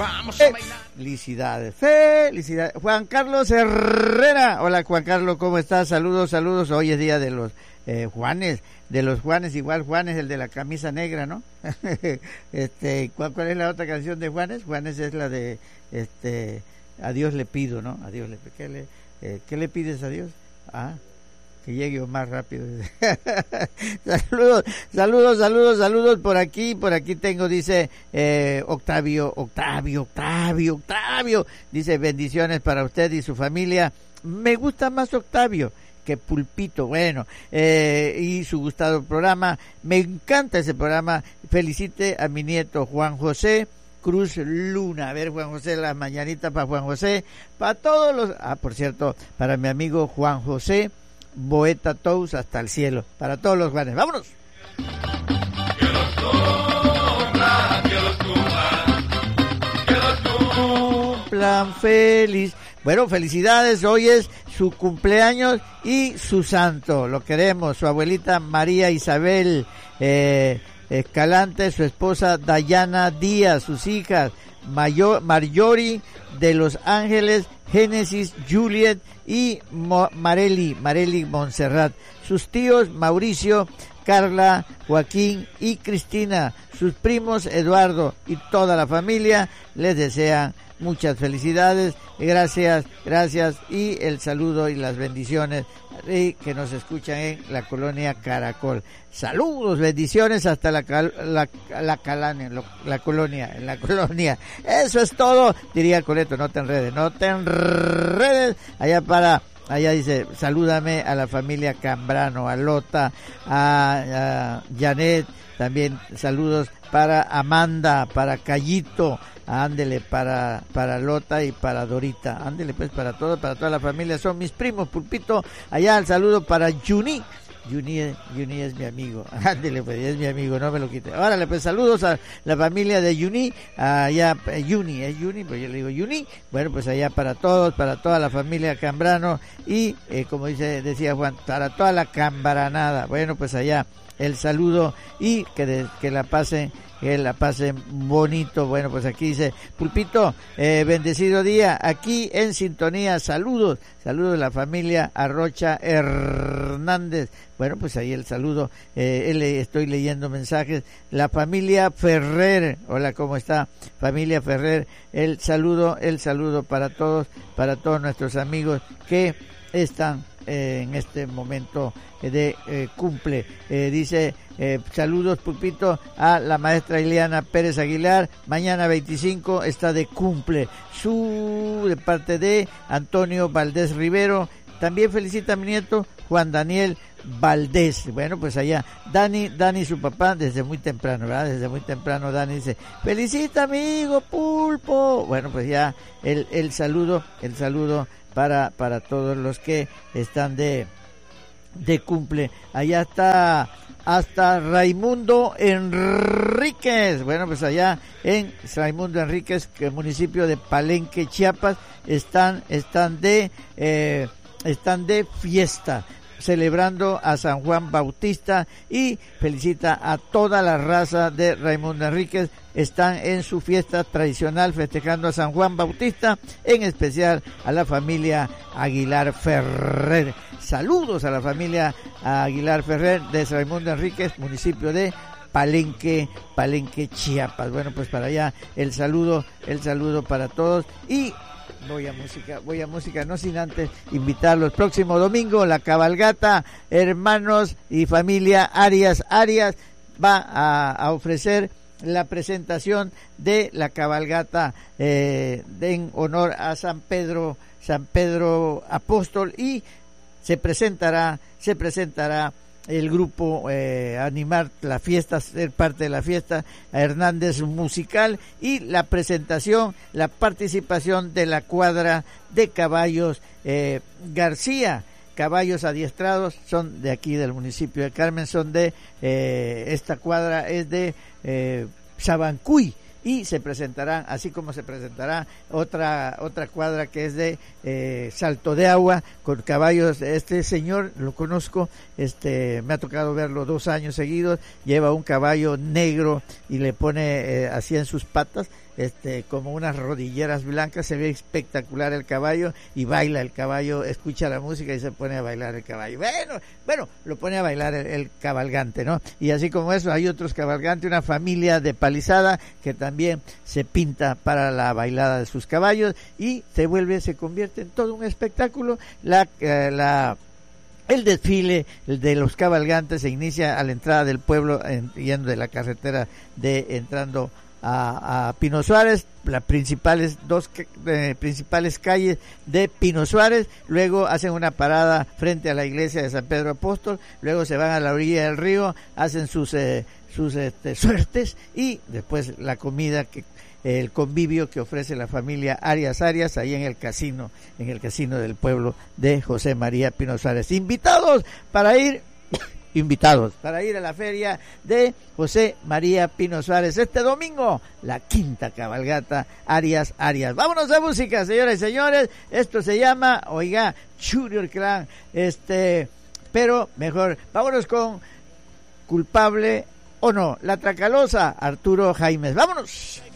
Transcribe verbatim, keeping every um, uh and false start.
Vamos a bailar. Felicidades, felicidades. Juan Carlos Herrera. Hola Juan Carlos, ¿cómo estás? Saludos, saludos. Hoy es día de los eh, Juanes, de los Juanes, igual Juanes, el de la camisa negra, ¿no? este, ¿cuál, ¿cuál es la otra canción de Juanes? Juanes es la de, este, a Dios le pido, ¿no? A Dios le pido. ¿Qué le, eh, ¿qué le pides a Dios? Ah, que llegue más rápido. saludos, saludos, saludos, saludos por aquí, por aquí tengo, dice eh, Octavio, Octavio, Octavio, Octavio, dice bendiciones para usted y su familia. Me gusta más Octavio que Pulpito, bueno, eh, y su gustado programa, me encanta ese programa, felicite a mi nieto Juan José Cruz Luna. A ver, Juan José, las mañanitas para Juan José, para todos los, ah, por cierto, para mi amigo Juan José Boeta Tous hasta el cielo, para todos los Juanes. ¡Vámonos! Que los cumplan, que los cumplan, que los cumplan feliz. Bueno, felicidades, hoy es su cumpleaños y su santo, lo queremos, su abuelita María Isabel eh, Escalante, su esposa Dayana Díaz, sus hijas Mayor, Marjorie de Los Ángeles, Génesis, Juliet y Mo, Marely, Marely Montserrat, sus tíos Mauricio, Carla, Joaquín y Cristina, sus primos Eduardo y toda la familia les desean muchas felicidades, gracias, gracias y el saludo y las bendiciones y que nos escuchan en la colonia Caracol. Saludos, bendiciones hasta la la la, calania, la colonia, en la colonia. Eso es todo, diría Coleto, no te enredes, no te enredes. Allá para allá dice, salúdame a la familia Cambrano, a Lota, a, a Janet, también saludos para Amanda, para Cayito, ándele para para Lota y para Dorita, ándele pues para todo, para toda la familia, son mis primos, Pulpito, allá el saludo para Juni, Juni, Juni es mi amigo, ándele pues, es mi amigo, no me lo quite. Órale pues, saludos a la familia de Juni, allá, Juni, es Juni, pues yo le digo Juni, bueno pues allá para todos, para toda la familia Cambrano y eh, como dice, decía Juan, para toda la cambranada, bueno pues allá el saludo y que, de, que la pasen que la pasen bonito. Bueno, pues aquí dice Pulpito, eh, bendecido día, aquí en sintonía, saludos, saludos de la familia Arrocha Hernández. Bueno, pues ahí el saludo, eh, estoy leyendo mensajes, la familia Ferrer, hola, ¿cómo está? Familia Ferrer, el saludo, el saludo para todos, para todos nuestros amigos que están eh, en este momento de eh, cumple, eh, dice eh, saludos Pulpito a la maestra Ileana Pérez Aguilar, mañana veinticinco está de cumple, su de parte de Antonio Valdés Rivero, también felicita a mi nieto Juan Daniel Valdés. Bueno, pues allá Dani, Dani su papá desde muy temprano, ¿verdad? Desde muy temprano Dani dice, felicita amigo Pulpo. Bueno, pues ya el, el saludo, el saludo para para todos los que están de de cumple. Allá está hasta Raimundo Enríquez. Bueno, pues allá en Raimundo Enríquez, que el municipio de Palenque, Chiapas, están están de eh, están de fiesta, celebrando a San Juan Bautista y felicita a toda la raza de Raimundo Enríquez. Están en su fiesta tradicional festejando a San Juan Bautista, en especial a la familia Aguilar Ferrer. Saludos a la familia Aguilar Ferrer de Raimundo Enríquez, municipio de Palenque, Palenque, Chiapas. Bueno, pues para allá el saludo, el saludo para todos y voy a música, voy a música, no sin antes invitarlos. Próximo domingo, la cabalgata Hermanos y Familia Arias Arias va a, a ofrecer la presentación de la cabalgata eh, de, en honor a San Pedro, San Pedro Apóstol, y se presentará, se presentará el grupo eh, animar la fiesta, ser parte de la fiesta, a Hernández Musical, y la presentación, la participación de la cuadra de caballos eh, García. Caballos adiestrados, son de aquí del municipio de Carmen, son de eh, esta cuadra es de eh, Sabancuy, y se presentarán, así como se presentará otra otra cuadra que es de eh, Salto de Agua, con caballos. Este señor lo conozco, este me ha tocado verlo dos años seguidos, lleva un caballo negro y le pone eh, así en sus patas, este como unas rodilleras blancas, se ve espectacular el caballo y baila el caballo, escucha la música y se pone a bailar el caballo. Bueno, bueno, lo pone a bailar el, el cabalgante, ¿no? Y así como eso hay otros cabalgantes, una familia de Palizada que también se pinta para la bailada de sus caballos y se vuelve, se convierte en todo un espectáculo. La, eh, la El desfile de los cabalgantes se inicia a la entrada del pueblo, en, yendo de la carretera de entrando a, a Pino Suárez, las principales dos eh, principales calles de Pino Suárez. Luego hacen una parada frente a la iglesia de San Pedro Apóstol, luego se van a la orilla del río, hacen sus eh, sus este, suertes y después la comida que el convivio que ofrece la familia Arias Arias ahí en el casino, en el casino del pueblo de José María Pino Suárez. Invitados para ir, invitados para ir a la feria de José María Pino Suárez este domingo, la quinta cabalgata Arias Arias. Vámonos a música, señoras y señores. Esto se llama, oiga, Junior Clan, este, pero mejor, vámonos con Culpable o no, La Tracalosa, Arturo Jaimes. Vámonos.